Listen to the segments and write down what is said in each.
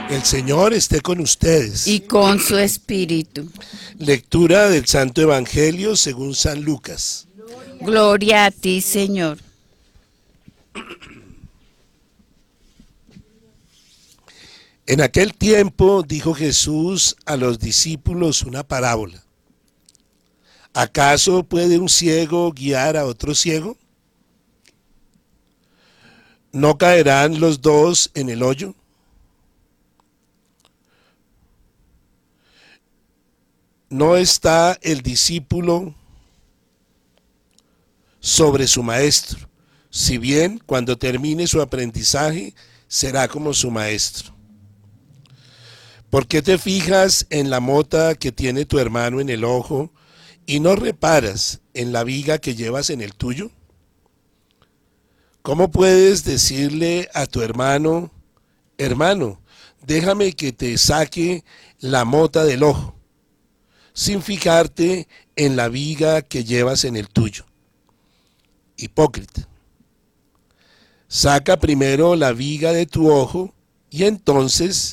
El Señor esté con y ustedes. con su espíritu. Lectura del Santo Evangelio según San Lucas. Gloria a ti, Señor. En aquel tiempo dijo Jesús a los discípulos una parábola. ¿Acaso puede un ciego guiar a otro ciego? ¿No caerán los dos en el hoyo? ¿No está el discípulo sobre su maestro? Si bien cuando termine su aprendizaje será como su maestro. ¿Por qué te fijas en la mota que tiene tu hermano en el ojo y no reparas en la viga que llevas en el tuyo? ¿Cómo puedes decirle a tu hermano, hermano, déjame que te saque la mota del ojo, sin fijarte en la viga que llevas en el tuyo? Hipócrita. Saca primero la viga de tu ojo y entonces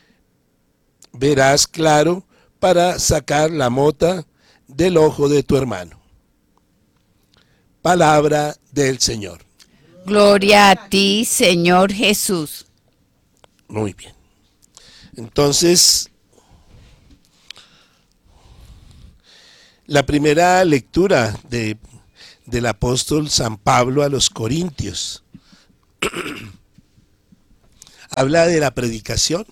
verás claro para sacar la mota del ojo de tu hermano. Palabra del Señor. Gloria a ti, Señor Jesús. Muy bien. Entonces, la primera lectura del apóstol San Pablo a los Corintios habla de la predicación.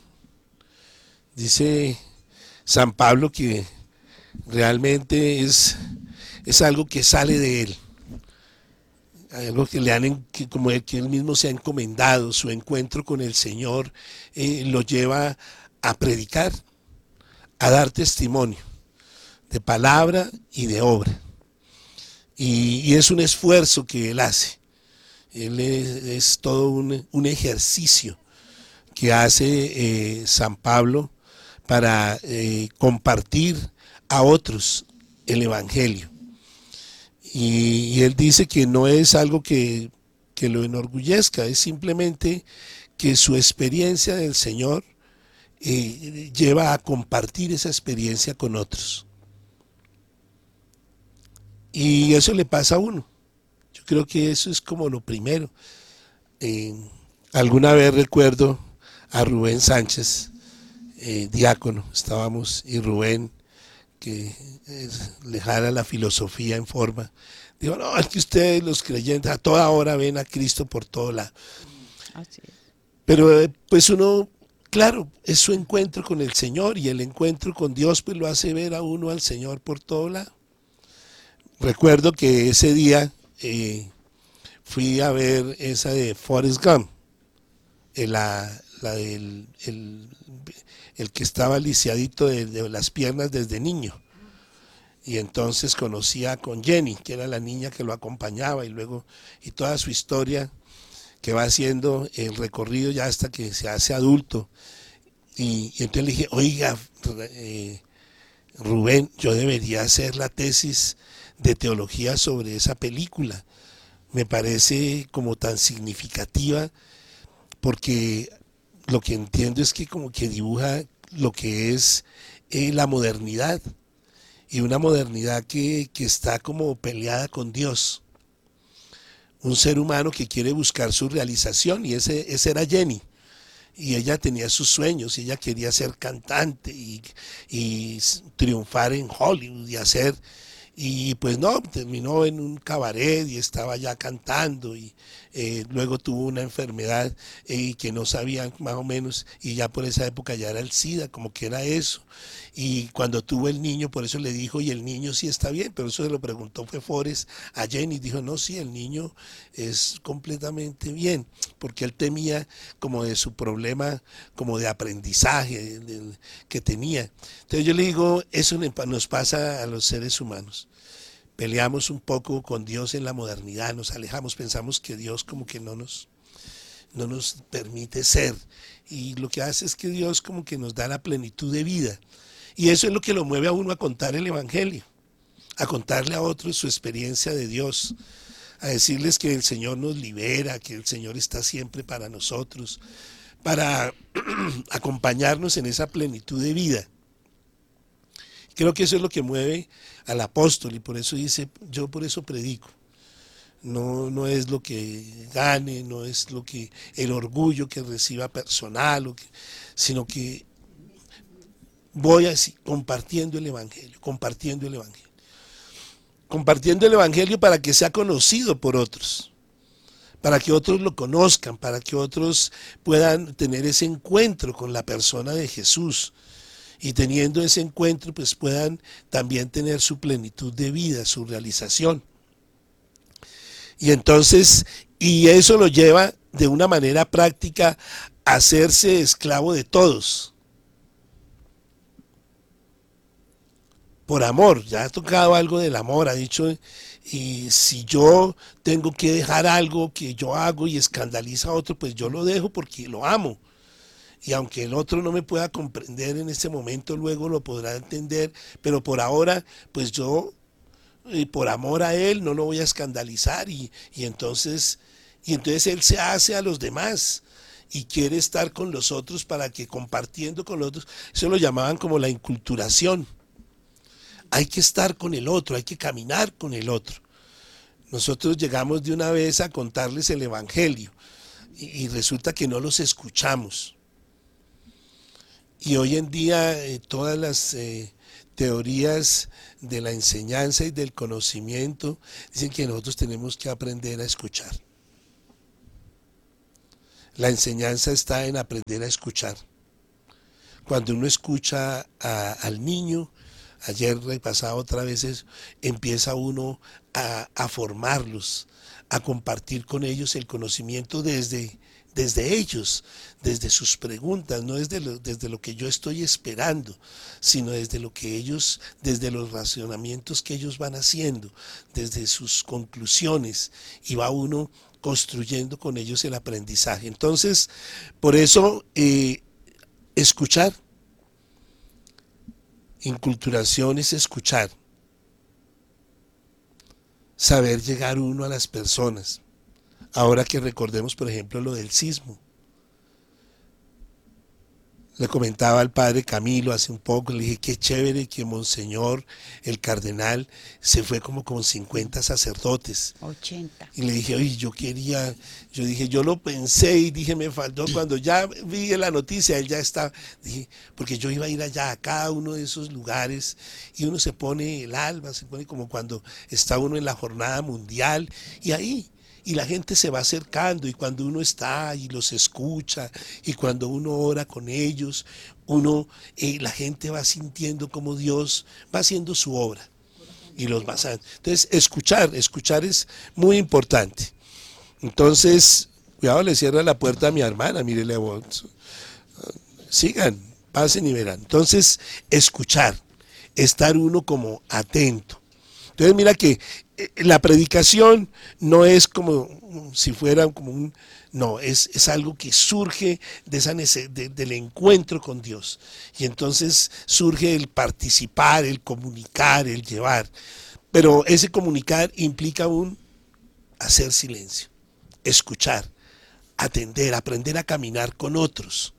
Dice San Pablo que realmente es algo que sale de él, algo que le han, que como que él mismo se ha encomendado. Su encuentro con el Señor lo lleva a predicar, a dar testimonio de palabra y de obra. Y es un esfuerzo que él hace. Él es todo un ejercicio que hace San Pablo para compartir a otros el Evangelio. Y él dice que no es algo que lo enorgullezca, es simplemente que su experiencia del Señor lleva a compartir esa experiencia con otros. Y eso le pasa a uno. Yo creo que eso es como lo primero. Alguna vez recuerdo a Rubén Sánchez, diácono, estábamos, y Rubén, que le jala la filosofía en forma, digo, no, es que ustedes los creyentes a toda hora ven a Cristo por todo lado. Así es. Pero pues uno, claro, es su encuentro con el Señor, y el encuentro con Dios pues lo hace ver a uno al Señor por todo lado. Recuerdo que ese día fui a ver esa de Forrest Gump, la del el que estaba lisiadito de las piernas desde niño. Y entonces conocía con Jenny, que era la niña que lo acompañaba, y luego, y toda su historia que va haciendo el recorrido ya hasta que se hace adulto. Y entonces le dije, oiga, Rubén, yo debería hacer la tesis de teología sobre esa película. Me parece como tan significativa, porque lo que entiendo es que como que dibuja lo que es la modernidad, y una modernidad que está como peleada con Dios. Un ser humano que quiere buscar su realización, y ese era Jenny. Y ella tenía sus sueños, y ella quería ser cantante y triunfar en Hollywood y hacer. Y pues no, terminó en un cabaret y estaba ya cantando, y luego tuvo una enfermedad que no sabían más o menos, y ya por esa época ya era el SIDA, como que era eso. Y cuando tuvo el niño, por eso le dijo, y el niño sí está bien, pero eso se lo preguntó fue Forrest a Jenny, dijo, no, sí, el niño es completamente bien, porque él temía como de su problema, como de aprendizaje que tenía. Entonces yo le digo, eso nos pasa a los seres humanos. Peleamos un poco con Dios en la modernidad, nos alejamos, pensamos que Dios como que no nos permite ser, y lo que hace es que Dios como que nos da la plenitud de vida, y eso es lo que lo mueve a uno a contar el Evangelio, a contarle a otros su experiencia de Dios, a decirles que el Señor nos libera, que el Señor está siempre para nosotros, para acompañarnos en esa plenitud de vida. Creo que eso es lo que mueve al apóstol y por eso dice, yo por eso predico. No, no es lo que gane, no es lo que el orgullo que reciba personal, sino que voy así, compartiendo el Evangelio, compartiendo el Evangelio para que sea conocido por otros, para que otros lo conozcan, para que otros puedan tener ese encuentro con la persona de Jesús y teniendo ese encuentro pues puedan también tener su plenitud de vida, su realización. Y entonces, y eso lo lleva de una manera práctica a hacerse esclavo de todos. Por amor, ya ha tocado algo del amor, ha dicho, y si yo tengo que dejar algo que yo hago y escandaliza a otro, pues yo lo dejo porque lo amo. Y aunque el otro no me pueda comprender en este momento, luego lo podrá entender, pero por ahora, pues yo, por amor a él, no lo voy a escandalizar y entonces él se hace a los demás y quiere estar con los otros para que compartiendo con los otros, eso lo llamaban como la inculturación. Hay que estar con el otro, hay que caminar con el otro. Nosotros llegamos de una vez a contarles el Evangelio y resulta que no los escuchamos. Y hoy en día todas las teorías de la enseñanza y del conocimiento dicen que nosotros tenemos que aprender a escuchar. La enseñanza está en aprender a escuchar. Cuando uno escucha al niño, ayer repasaba otra vez eso, empieza uno a formarlos, a compartir con ellos el conocimiento desde ellos, desde sus preguntas, no desde lo que yo estoy esperando, sino desde lo que ellos, desde los razonamientos que ellos van haciendo, desde sus conclusiones, y va uno construyendo con ellos el aprendizaje. Entonces, por eso, escuchar, inculturación es escuchar, saber llegar uno a las personas. Ahora que recordemos, por ejemplo, lo del sismo. Le comentaba al padre Camilo hace un poco, le dije qué chévere que Monseñor, el cardenal, se fue como con 50 sacerdotes. 80. Y le dije, oye, yo lo pensé y dije, me faltó, cuando ya vi la noticia, él ya está, dije, porque yo iba a ir allá a cada uno de esos lugares y uno se pone el alma, se pone como cuando está uno en la jornada mundial y ahí. Y la gente se va acercando y cuando uno está y los escucha y cuando uno ora con ellos, la gente va sintiendo como Dios va haciendo su obra y los va sanando. Entonces, escuchar es muy importante. Entonces, cuidado, le cierra la puerta a mi hermana, mírele, sigan, pasen y verán. Entonces, escuchar, estar uno como atento. Entonces mira que la predicación no es como si fuera como no, es algo que surge de esa del encuentro con Dios. Y entonces surge el participar, el comunicar, el llevar. Pero ese comunicar implica un hacer silencio, escuchar, atender, aprender a caminar con otros.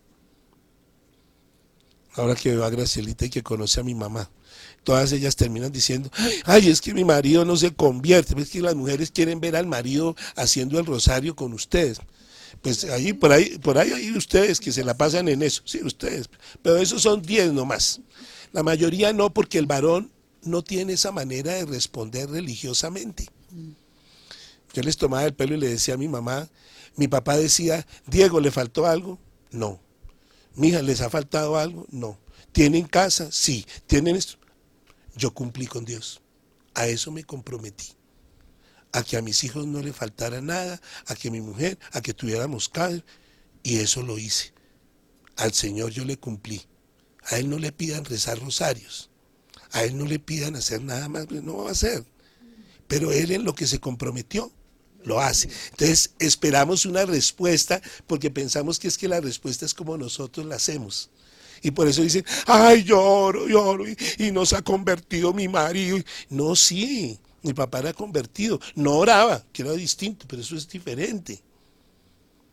Ahora que veo a Gracielita y que conoce a mi mamá, todas ellas terminan diciendo, ay, es que mi marido no se convierte, es que las mujeres quieren ver al marido haciendo el rosario con ustedes. Pues ahí, por ahí hay ustedes que se la pasan en eso, sí, ustedes, pero esos son 10 nomás. La mayoría no, porque el varón no tiene esa manera de responder religiosamente. Yo les tomaba el pelo y le decía a mi mamá, mi papá decía, Diego, ¿le faltó algo? No. Mija, ¿les ha faltado algo? No. ¿Tienen casa? Sí. ¿Tienen esto? Yo cumplí con Dios. A eso me comprometí. A que a mis hijos no le faltara nada, a que mi mujer, a que tuviéramos casa. Y eso lo hice. Al Señor yo le cumplí. A Él no le pidan rezar rosarios. A Él no le pidan hacer nada más, no va a hacer. Pero Él en lo que se comprometió, lo hace. Entonces esperamos una respuesta porque pensamos que es que la respuesta es como nosotros la hacemos. Y por eso dicen, ay, lloro y no se ha convertido mi marido. No, sí, mi papá era convertido. No oraba, que era distinto, pero eso es diferente.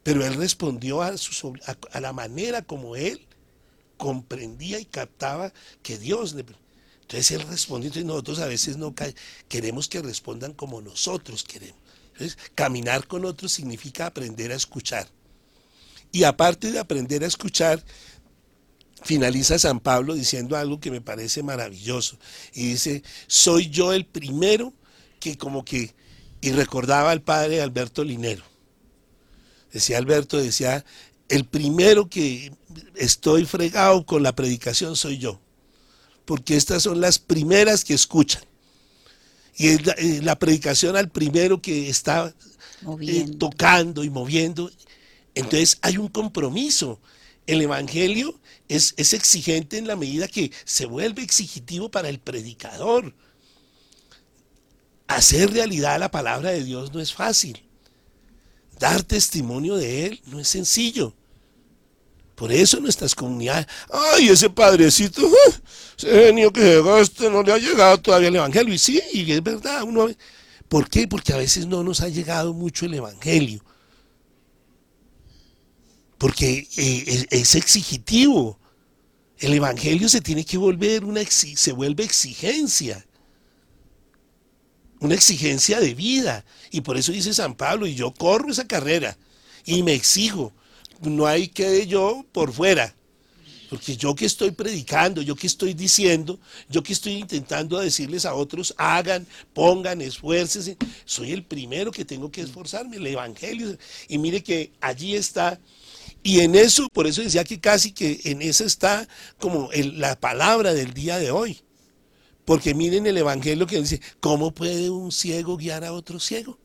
pero él respondió a la manera como él comprendía y captaba que Dios le... Entonces él respondió. Entonces nosotros a veces no queremos que respondan como nosotros queremos. Entonces, caminar con otros significa aprender a escuchar. Y aparte de aprender a escuchar, finaliza San Pablo diciendo algo que me parece maravilloso. Y dice, soy yo el primero que como que... Y recordaba al padre Alberto Linero. Decía Alberto, decía, el primero que estoy fregado con la predicación soy yo. Porque estas son las primeras que escuchan. Y es la predicación al primero que está tocando y moviendo. Entonces hay un compromiso. El evangelio es exigente en la medida que se vuelve exigitivo para el predicador. Hacer realidad la palabra de Dios no es fácil. Dar testimonio de él no es sencillo. Por eso nuestras comunidades, ay, ese padrecito, ese genio que llegó, no le ha llegado todavía el evangelio. Y sí, y es verdad. ¿Por qué? Porque a veces no nos ha llegado mucho el evangelio. Porque es exigitivo. El evangelio se tiene que volver se vuelve exigencia. Una exigencia de vida. Y por eso dice San Pablo, y yo corro esa carrera y me exijo. No hay que yo por fuera. Porque yo que estoy predicando, yo que estoy diciendo, yo que estoy intentando decirles a otros, hagan, pongan, esfuércense, soy el primero que tengo que esforzarme, el evangelio. Y mire que allí está. Y en eso, por eso decía que casi que en eso está como la palabra del día de hoy. Porque miren el evangelio que dice, ¿cómo puede un ciego guiar a otro ciego?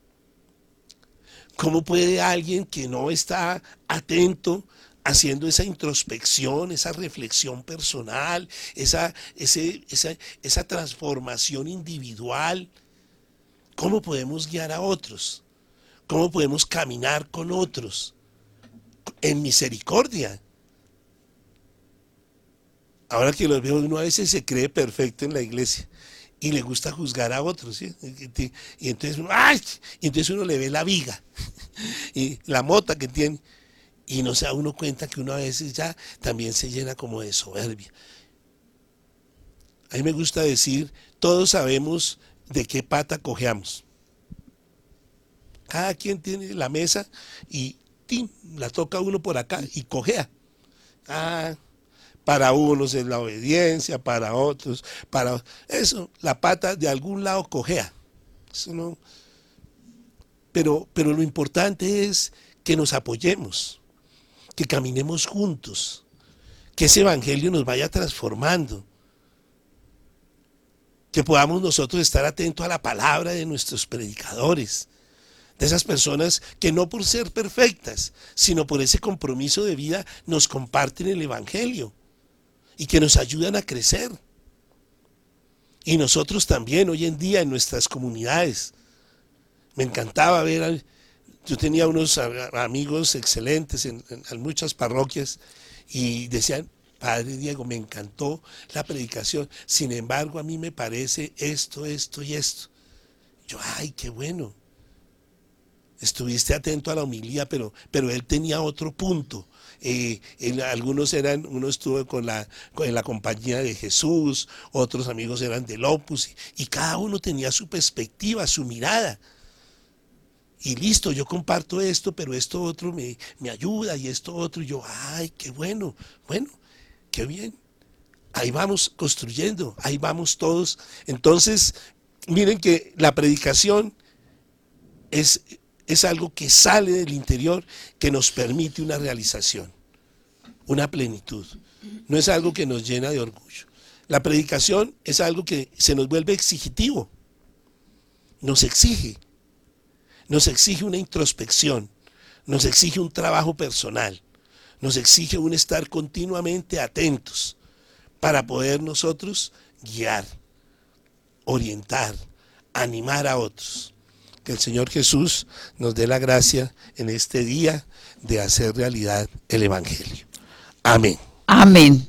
¿Cómo puede alguien que no está atento, haciendo esa introspección, esa reflexión personal, esa transformación individual, cómo podemos guiar a otros? ¿Cómo podemos caminar con otros en misericordia? Ahora que los veo, uno a veces se cree perfecto en la iglesia y le gusta juzgar a otros, ¿sí? Y entonces uno le ve la viga y la mota que tiene y no se da uno cuenta que uno a veces ya también se llena como de soberbia. A mí me gusta decir, todos sabemos de qué pata cojeamos. Cada quien tiene la mesa y ¡tim!, la toca uno por acá y cojea. Para unos es la obediencia, para otros, para eso, la pata de algún lado cojea. Eso no. Pero lo importante es que nos apoyemos, que caminemos juntos, que ese evangelio nos vaya transformando, que podamos nosotros estar atentos a la palabra de nuestros predicadores, de esas personas que no por ser perfectas, sino por ese compromiso de vida nos comparten el evangelio y que nos ayudan a crecer. Y nosotros también hoy en día en nuestras comunidades. Me encantaba ver, yo tenía unos amigos excelentes en muchas parroquias y decían, Padre Diego, me encantó la predicación, sin embargo a mí me parece esto y esto. Yo, ay, qué bueno. Estuviste atento a la homilía, pero él tenía otro punto. Uno estuvo en la compañía de Jesús, otros amigos eran del Opus, y cada uno tenía su perspectiva, su mirada. Y listo, yo comparto esto, pero esto otro me ayuda, y esto otro, y yo, ay, qué bueno, qué bien. Ahí vamos construyendo, ahí vamos todos. Entonces, miren que la predicación es algo que sale del interior, que nos permite una realización, una plenitud. No es algo que nos llena de orgullo. La predicación es algo que se nos vuelve exigitivo, nos exige una introspección, nos exige un trabajo personal, nos exige un estar continuamente atentos para poder nosotros guiar, orientar, animar a otros. Que el Señor Jesús nos dé la gracia en este día de hacer realidad el evangelio. Amén. Amén.